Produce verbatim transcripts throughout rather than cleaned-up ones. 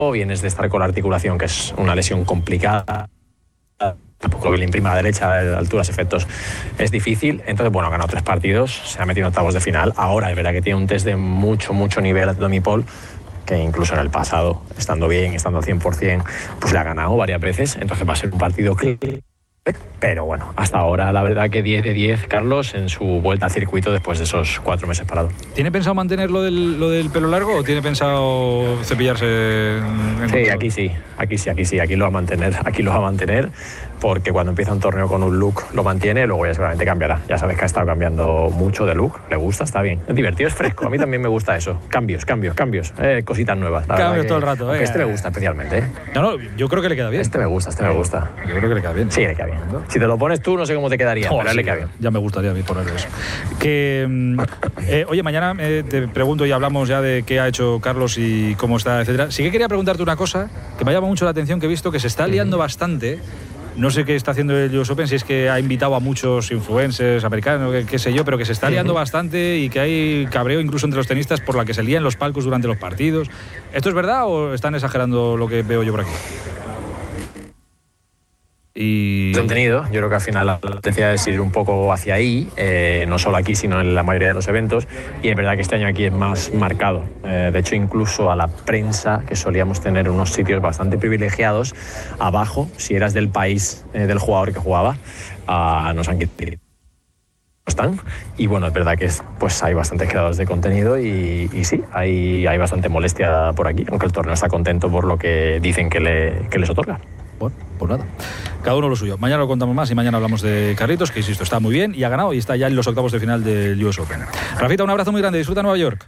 vienes de estar con la articulación, que es una lesión complicada, tampoco que le imprima a la derecha, de alturas, efectos, es difícil. Entonces, bueno, ha ganado tres partidos, se ha metido en octavos de final. Ahora es verdad que tiene un test de mucho, mucho nivel de Tommy Paul, que incluso en el pasado, estando bien, estando al cien por ciento, pues le ha ganado varias veces. Entonces va a ser un partido clave. Pero bueno, hasta ahora la verdad que diez de diez Carlos en su vuelta al circuito después de esos cuatro meses parado. ¿Tiene pensado mantener lo del, lo del pelo largo o tiene pensado cepillarse? En sí, aquí sí, aquí sí, aquí sí, aquí lo va a mantener, aquí lo va a mantener, porque cuando empieza un torneo con un look lo mantiene, luego ya seguramente cambiará. Ya sabes que ha estado cambiando mucho de look, le gusta, está bien, es divertido, es fresco, a mí también me gusta eso, cambios, cambios, cambios, eh, cositas nuevas. Cambios todo el rato, eh. Este me gusta especialmente. ¿eh? No, no, yo creo que le queda bien. Este me gusta, este me gusta. Yo creo que le queda bien. Sí, le queda bien. Si te lo pones tú, no sé cómo te quedaría, oh, pero sí, le queda bien. Ya me gustaría a mí ponerlo eso. Que, eh, oye, mañana eh, te pregunto y hablamos ya de qué ha hecho Carlos y cómo está, etcétera. Sí que quería preguntarte una cosa que me llama mucho la atención, que he visto que se está liando uh-huh. bastante. No sé qué está haciendo el U S Open, si es que ha invitado a muchos influencers americanos, qué, qué sé yo, pero que se está liando uh-huh. bastante y que hay cabreo incluso entre los tenistas por la que se lían los palcos durante los partidos. ¿Esto es verdad o están exagerando lo que veo yo por aquí? Y... contenido, yo creo que al final la tendencia es ir un poco hacia ahí, eh, no solo aquí sino en la mayoría de los eventos, y es verdad que este año aquí es más marcado. Eh, de hecho, incluso a la prensa, que solíamos tener unos sitios bastante privilegiados, abajo, si eras del país eh, del jugador que jugaba, uh, nos han quitado. Están. Y bueno, es verdad que es, pues hay bastantes creadores de contenido y, y sí, hay, hay bastante molestia por aquí, aunque el torneo está contento por lo que dicen que, le, que les otorga. Bueno, pues nada, cada uno lo suyo. Mañana lo contamos más y mañana hablamos de Carlitos, que insisto, está muy bien y ha ganado y está ya en los octavos de final del U S Open. Rafita, un abrazo muy grande, disfruta Nueva York.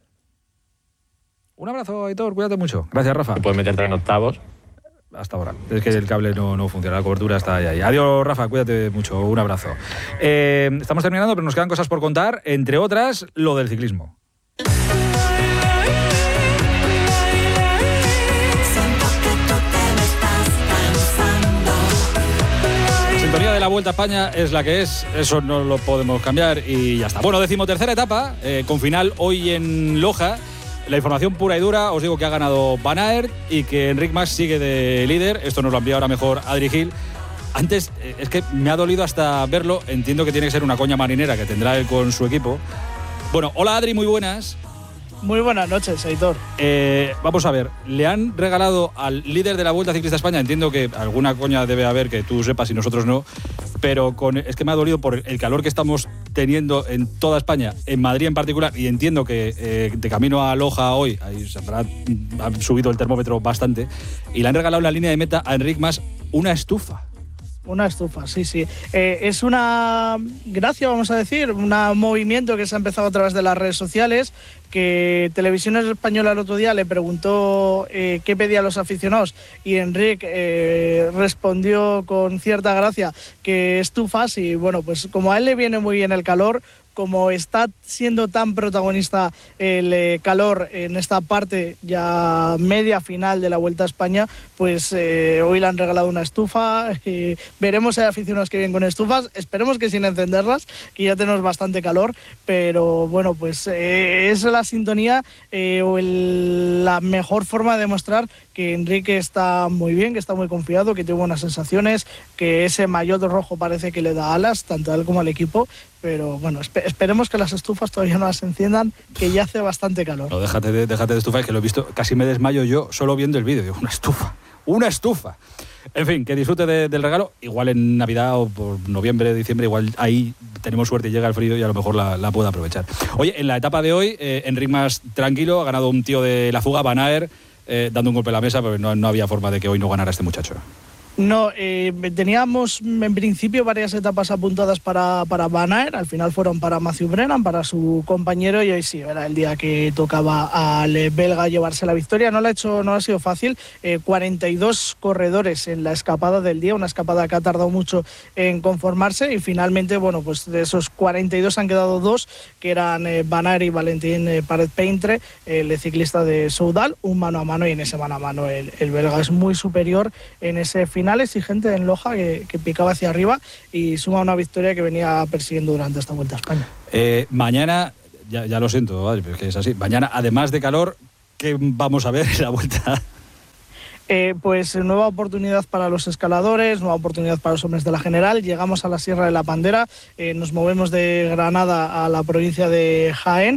Un abrazo, Aitor, cuídate mucho. Gracias, Rafa. Puedes meterte en octavos. Hasta ahora. Es que el cable no, no funciona, la cobertura está ahí, ahí. Adiós, Rafa, cuídate mucho, un abrazo. Eh, estamos terminando, pero nos quedan cosas por contar, entre otras, lo del ciclismo. La sintonía de la Vuelta a España es la que es, eso no lo podemos cambiar y ya está. Bueno, decimotercera etapa, eh, con final hoy en Loja. La información pura y dura, os digo que ha ganado Van Aert y que Enric Mas sigue de líder. Esto nos lo envía ahora mejor Adri Gil. Antes, eh, es que me ha dolido hasta verlo. Entiendo que tiene que ser una coña marinera que tendrá él con su equipo. Bueno, hola Adri, muy buenas. Muy buenas noches, Aitor. Eh, vamos a ver, le han regalado al líder de la Vuelta Ciclista a España, entiendo que alguna coña debe haber que tú sepas y nosotros no, pero con, es que me ha dolido por el calor que estamos teniendo en toda España, en Madrid en particular, y entiendo que eh, de camino a Loja hoy, ahí se habrá ha subido el termómetro bastante, y le han regalado en la línea de meta a Enric Mas una estufa. Una estufa, sí, sí. Eh, es una gracia, vamos a decir, un movimiento que se ha empezado a través de las redes sociales, que Televisión Española el otro día le preguntó eh, qué pedía a los aficionados y Enric eh, respondió con cierta gracia que estufas y bueno, pues como a él le viene muy bien el calor, como está siendo tan protagonista el eh, calor en esta parte ya media final de la Vuelta a España, pues eh, hoy le han regalado una estufa. Eh, veremos si hay aficionados que vienen con estufas, esperemos que sin encenderlas, que ya tenemos bastante calor, pero bueno, pues eh, es la sintonía eh, o el, la mejor forma de demostrar que Enrique está muy bien, que está muy confiado, que tiene buenas sensaciones, que ese maillot rojo parece que le da alas, tanto a él como al equipo, pero bueno, esp- esperemos que las estufas todavía no las enciendan, que ya hace bastante calor. No, déjate de, déjate de estufa, es que lo he visto, casi me desmayo yo solo viendo el vídeo, digo, una estufa, una estufa. En fin, que disfrute de, del regalo, igual en Navidad o por noviembre, diciembre, igual ahí tenemos suerte y llega el frío y a lo mejor la, la puedo aprovechar. Oye, en la etapa de hoy, eh, Enric Mas tranquilo, ha ganado un tío de la fuga, Van Aert, eh, dando un golpe a la mesa, pero no, no había forma de que hoy no ganara este muchacho. No, eh, teníamos en principio varias etapas apuntadas para, para Van Aert, al final fueron para Matthew Brennan, para su compañero, y hoy sí, era el día que tocaba al belga llevarse la victoria. No lo ha hecho, no ha sido fácil, eh, cuarenta y dos corredores en la escapada del día, una escapada que ha tardado mucho en conformarse, y finalmente, bueno, pues de esos cuarenta y dos han quedado dos, que eran eh, Van Aert y Valentín eh, Paret-Peintre, el ciclista de Soudal, un mano a mano, y en ese mano a mano el, el belga es muy superior en ese final. Final exigente en Loja, que, que picaba hacia arriba y suma una victoria que venía persiguiendo durante esta Vuelta a España. Eh, mañana, ya, ya lo siento, Adri, pero es que es así, mañana, además de calor, ¿qué vamos a ver en la Vuelta? Eh, pues nueva oportunidad para los escaladores, nueva oportunidad para los hombres de la general. Llegamos a la Sierra de la Pandera, eh, nos movemos de Granada a la provincia de Jaén.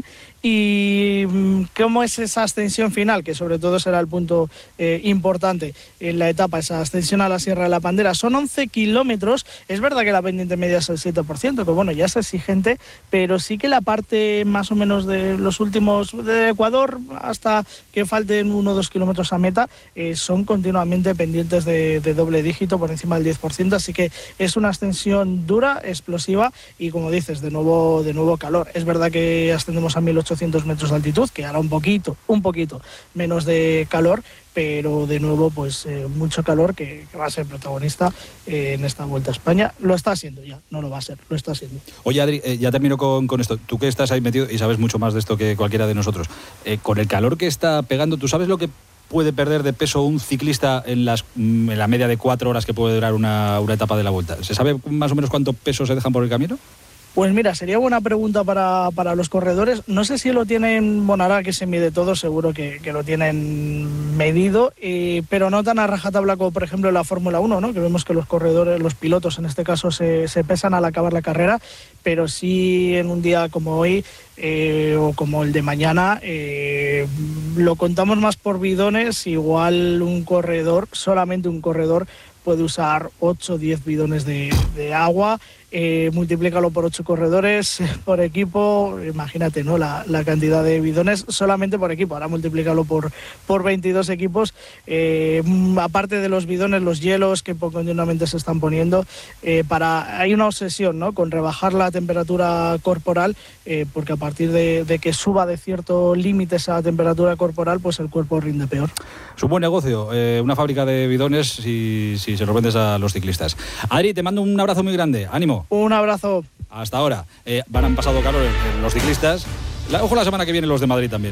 ¿Y cómo es esa ascensión final? Que sobre todo será el punto eh, importante en la etapa, esa ascensión a la Sierra de la Pandera. Son once kilómetros, es verdad que la pendiente media es el siete por ciento, que bueno, ya es exigente, pero sí que la parte más o menos de los últimos, de Ecuador hasta que falten uno o dos kilómetros a meta, eh, son continuamente pendientes de, de doble dígito, por encima del diez por ciento, así que es una ascensión dura, explosiva y como dices, de nuevo, de nuevo calor. Es verdad que ascendemos a mil ochocientos metros de altitud, que hará un poquito, un poquito menos de calor, pero de nuevo pues eh, mucho calor que, que va a ser protagonista eh, en esta Vuelta a España. Lo está siendo ya, no lo va a ser, lo está siendo. Oye Adri, eh, ya termino con, con esto, tú que estás ahí metido y sabes mucho más de esto que cualquiera de nosotros, eh, con el calor que está pegando, ¿tú sabes lo que puede perder de peso un ciclista en, las, en la media de cuatro horas que puede durar una, una etapa de la Vuelta? ¿Se sabe más o menos cuánto peso se dejan por el camino? Pues mira, sería buena pregunta para, para los corredores. No sé si lo tienen, bueno, ahora que se mide todo, seguro que, que lo tienen medido, eh, pero no tan a rajatabla como, por ejemplo, en la Fórmula uno, ¿no? Que vemos que los corredores, los pilotos en este caso, se, se pesan al acabar la carrera, pero sí en un día como hoy eh, o como el de mañana, eh, lo contamos más por bidones. Igual un corredor, solamente un corredor, puede usar ocho o diez bidones de, de agua. Eh, multiplícalo por ocho corredores por equipo, imagínate, ¿no? La, la cantidad de bidones solamente por equipo. Ahora multiplícalo por, por veintidós equipos. Eh, aparte de los bidones, los hielos que continuamente se están poniendo, eh, para, hay una obsesión, ¿no? Con rebajar la temperatura corporal, eh, porque a partir de, de que suba de cierto límite esa temperatura corporal, pues el cuerpo rinde peor. Es un buen negocio, eh, una fábrica de bidones si, si se los vendes a los ciclistas. Adri, te mando un abrazo muy grande, ánimo. Un abrazo. Hasta ahora. Eh, van han pasado calor los ciclistas. La, ojo la semana que viene los de Madrid también.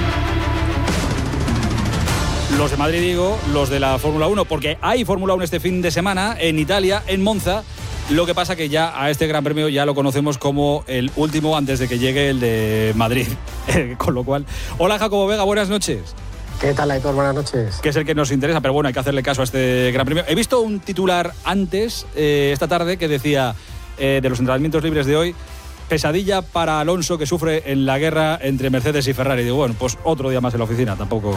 Los de Madrid digo, los de la Fórmula uno, porque hay Fórmula uno este fin de semana en Italia, en Monza. Lo que pasa que ya a este Gran Premio ya lo conocemos como el último antes de que llegue el de Madrid. Con lo cual, hola Jacobo Vega, buenas noches. ¿Qué tal, Aitor? Buenas noches. Que es el que nos interesa, pero bueno, hay que hacerle caso a este Gran Premio. He visto un titular antes, eh, esta tarde, que decía eh, de los entrenamientos libres de hoy, pesadilla para Alonso que sufre en la guerra entre Mercedes y Ferrari. Digo, bueno, pues otro día más en la oficina, tampoco...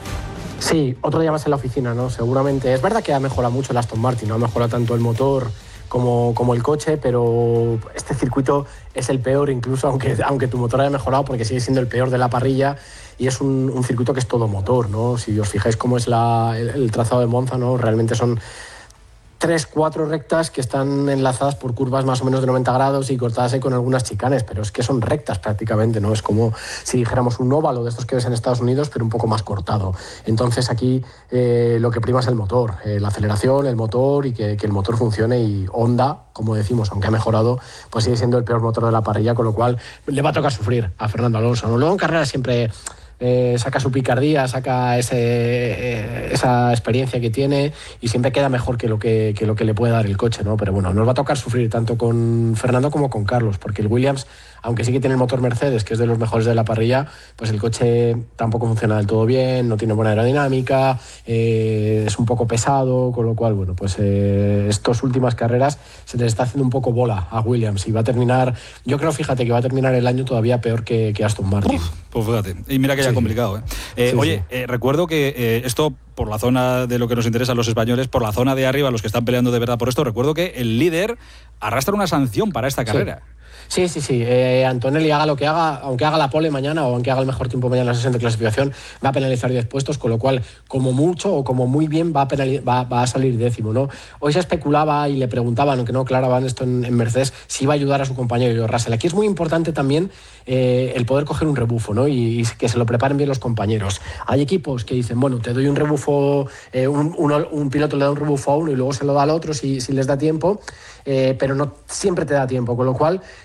Sí, otro día más en la oficina, ¿no? Seguramente. Es verdad que ha mejorado mucho el Aston Martin, no ha mejorado tanto el motor como, como el coche, pero este circuito es el peor, incluso aunque, aunque tu motor haya mejorado, porque sigue siendo el peor de la parrilla. Y es un, un circuito que es todo motor, ¿no? Si os fijáis cómo es la, el, el trazado de Monza, ¿no? Realmente son tres, cuatro rectas que están enlazadas por curvas más o menos de noventa grados y cortadas ahí con algunas chicanes, pero es que son rectas prácticamente, ¿no? Es como si dijéramos un óvalo de estos que ves en Estados Unidos, pero un poco más cortado. Entonces aquí eh, lo que prima es el motor, eh, la aceleración, el motor y que, que el motor funcione. Y Honda, como decimos, aunque ha mejorado, pues sigue siendo el peor motor de la parrilla, con lo cual le va a tocar sufrir a Fernando Alonso, ¿no? Luego en carrera siempre... Eh, saca su picardía, saca ese, eh, esa experiencia que tiene y siempre queda mejor que lo que, que lo que le puede dar el coche, ¿no? Pero bueno, nos va a tocar sufrir tanto con Fernando como con Carlos, porque el Williams, aunque sí que tiene el motor Mercedes, que es de los mejores de la parrilla, pues el coche tampoco funciona del todo bien, no tiene buena aerodinámica, eh, es un poco pesado, con lo cual, bueno, pues eh, estas últimas carreras se les está haciendo un poco bola a Williams y va a terminar, yo creo, fíjate, que va a terminar el año todavía peor que, que Aston Martin. Uf, pues fíjate, y mira que ya sí, complicado, ¿eh? eh sí, oye, sí. Eh, recuerdo que eh, esto, por la zona de lo que nos interesa a los españoles, por la zona de arriba, los que están peleando de verdad por esto, recuerdo que el líder arrastra una sanción para esta carrera. Sí. Sí, sí, sí. Eh, Antonelli haga lo que haga, aunque haga la pole mañana o aunque haga el mejor tiempo mañana en la sesión de clasificación, va a penalizar diez puestos, con lo cual, como mucho o como muy bien, va a, penaliz- va, va a salir décimo, ¿no? Hoy se especulaba y le preguntaban, aunque no aclaraban esto en, en Mercedes, si iba a ayudar a su compañero Russell. Aquí es muy importante también eh, el poder coger un rebufo, ¿no? Y, y que se lo preparen bien los compañeros. Hay equipos que dicen, bueno, te doy un rebufo, eh, un, un, un piloto le da un rebufo a uno y luego se lo da al otro si, si les da tiempo, eh, pero no siempre te da tiempo, con lo cual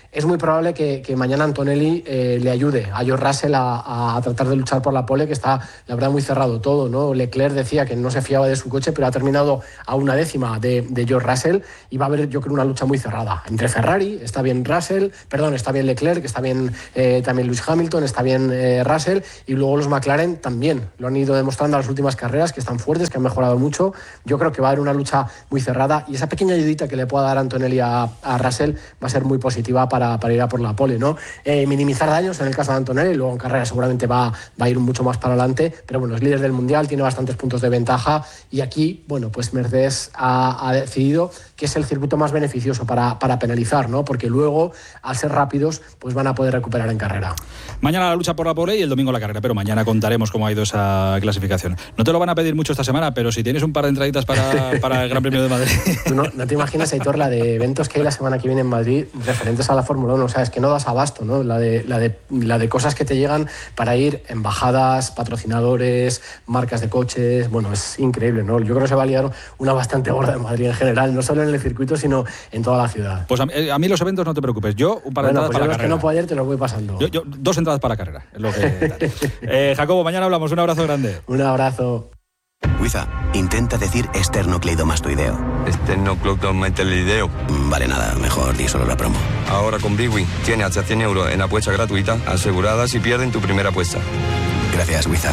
es muy probable que, que mañana Antonelli eh, le ayude a George Russell a, a tratar de luchar por la pole, que está, la verdad, muy cerrado todo, ¿no? Leclerc decía que no se fiaba de su coche, pero ha terminado a una décima de, de George Russell, y va a haber, yo creo, una lucha muy cerrada entre Ferrari, está bien Russell, perdón, está bien Leclerc, está bien eh, también Lewis Hamilton, está bien eh, Russell, y luego los McLaren también lo han ido demostrando en las últimas carreras, que están fuertes, que han mejorado mucho. Yo creo que va a haber una lucha muy cerrada, y esa pequeña ayudita que le pueda dar Antonelli a, a Russell va a ser muy positiva para, para ir a por la pole, ¿no? Eh, minimizar daños en el caso de Antonelli, luego en carrera seguramente va, va a ir mucho más para adelante, pero bueno, es líder del mundial, tiene bastantes puntos de ventaja, y aquí, bueno, pues Mercedes ha, ha decidido que es el circuito más beneficioso para, para penalizar, ¿no? Porque luego, al ser rápidos, pues van a poder recuperar en carrera. Mañana la lucha por la pole y el domingo la carrera, pero mañana contaremos cómo ha ido esa clasificación. No te lo van a pedir mucho esta semana, pero si tienes un par de entraditas para, para el Gran Premio de Madrid. Tú no, no te imaginas, Aitor, la de eventos que hay la semana que viene en Madrid referentes a la Fórmula uno, o sea, es que no das abasto, ¿no? La de, la de, la de cosas que te llegan para ir, embajadas, patrocinadores, marcas de coches, bueno, es increíble, ¿no? Yo creo que se va a liar una bastante gorda en Madrid en general, no solo en el circuito, sino en toda la ciudad. Pues a, a mí los eventos no te preocupes, yo un par de bueno, entradas pues para yo la los carrera. que no puedo ayer te los voy pasando. Yo, yo, dos entradas para la carrera, es lo que... eh, Jacobo, mañana hablamos, un abrazo grande. Un abrazo. Wiza, intenta decir esternocleidomastoideo. Esternocleidomastoideo. Vale, nada, mejor di solo la promo. Ahora con Big Win tienes hasta cien euros en apuesta gratuita asegurada si pierden tu primera apuesta. Gracias, Wiza.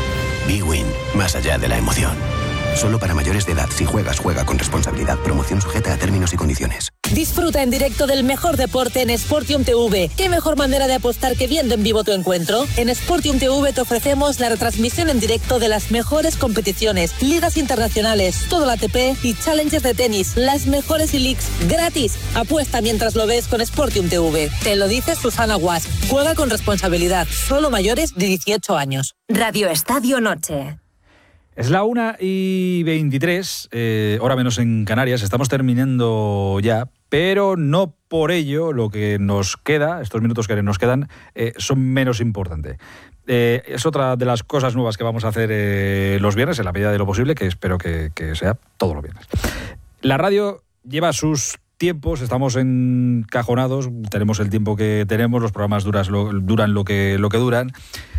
Big Win, más allá de la emoción. Solo para mayores de edad. Si juegas, juega con responsabilidad. Promoción sujeta a términos y condiciones. Disfruta en directo del mejor deporte en Sportium T V. ¿Qué mejor manera de apostar que viendo en vivo tu encuentro? En Sportium T V te ofrecemos la retransmisión en directo de las mejores competiciones, ligas internacionales, todo la A T P y challenges de tenis, las mejores e-leagues gratis. Apuesta mientras lo ves con Sportium T V. Te lo dice Susana Guas. Juega con responsabilidad. Solo mayores de dieciocho años. Radio Estadio Noche. Es la una y veintitrés, eh, hora menos en Canarias. Estamos terminando ya, pero no por ello lo que nos queda, estos minutos que nos quedan, eh, son menos importantes. Eh, es otra de las cosas nuevas que vamos a hacer eh, los viernes, en la medida de lo posible, que espero que, que sea todos los viernes. La radio lleva sus tiempos, estamos encajonados, tenemos el tiempo que tenemos, los programas duras, lo, duran lo que, lo que duran,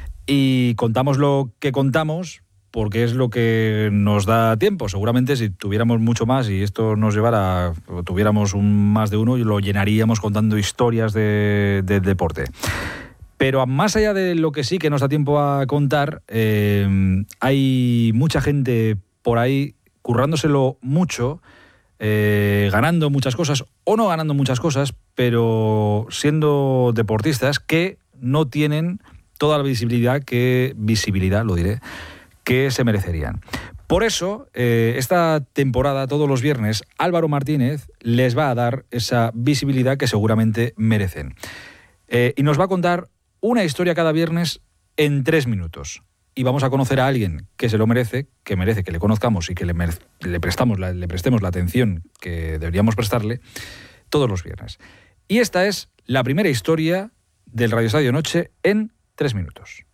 y contamos lo que contamos, porque es lo que nos da tiempo. Seguramente si tuviéramos mucho más y esto nos llevara, o tuviéramos un más de uno, lo llenaríamos contando historias de, de deporte. Pero más allá de lo que sí que nos da tiempo a contar, eh, hay mucha gente por ahí currándoselo mucho, eh, ganando muchas cosas o no ganando muchas cosas, pero siendo deportistas que no tienen toda la visibilidad que, visibilidad, lo diré, que se merecerían. Por eso, eh, esta temporada, todos los viernes, Álvaro Martínez les va a dar esa visibilidad que seguramente merecen. Eh, y nos va a contar una historia cada viernes en tres minutos. Y vamos a conocer a alguien que se lo merece, que merece que le conozcamos y que le, mere- le, prestamos la, le prestemos la atención que deberíamos prestarle todos los viernes. Y esta es la primera historia del Radio Estadio Noche en tres minutos.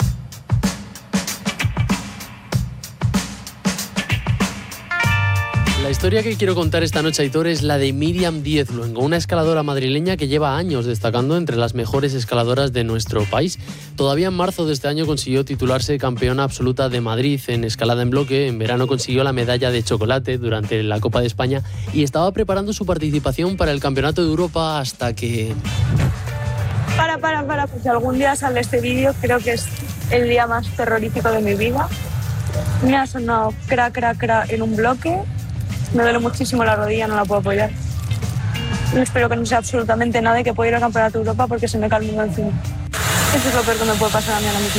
La historia que quiero contar esta noche, Aitor, es la de Míriam Díez Luengo, una escaladora madrileña que lleva años destacando entre las mejores escaladoras de nuestro país. Todavía en marzo de este año consiguió titularse campeona absoluta de Madrid en escalada en bloque. En verano consiguió la medalla de chocolate durante la Copa de España y estaba preparando su participación para el Campeonato de Europa hasta que... Para, para, para, pues si algún día sale este vídeo, creo que es el día más terrorífico de mi vida. Me ha sonado cra, cra, cra en un bloque. Me duele muchísimo la rodilla, no la puedo apoyar. Y espero que no sea absolutamente nada y que pueda ir al Campeonato de Europa porque se me cae el mundo encima. Eso es lo peor que me puede pasar a mí ahora mismo.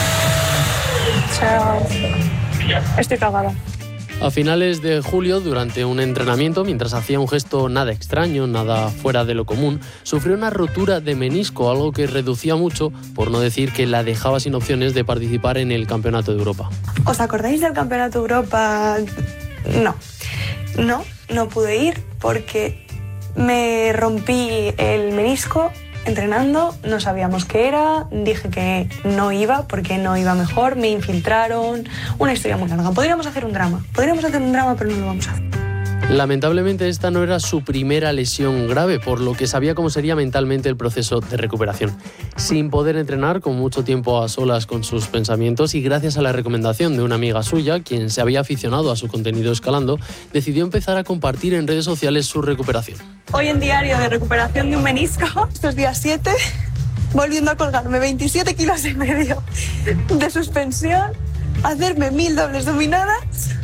O sea, estoy cagada. A finales de julio, durante un entrenamiento, mientras hacía un gesto nada extraño, nada fuera de lo común, sufrió una rotura de menisco, algo que reducía mucho, por no decir que la dejaba sin opciones de participar en el Campeonato de Europa. ¿Os acordáis del Campeonato de Europa? No, no, no pude ir porque me rompí el menisco entrenando, no sabíamos qué era, dije que no iba porque no iba mejor, me infiltraron, una historia muy larga. Podríamos hacer un drama, podríamos hacer un drama, pero no lo vamos a hacer. Lamentablemente esta no era su primera lesión grave, por lo que sabía cómo sería mentalmente el proceso de recuperación. Sin poder entrenar, con mucho tiempo a solas con sus pensamientos y gracias a la recomendación de una amiga suya, quien se había aficionado a su contenido escalando, decidió empezar a compartir en redes sociales su recuperación. Hoy en diario de recuperación de un menisco, estos días siete, volviendo a colgarme veintisiete kilos y medio de suspensión, hacerme mil dobles dominadas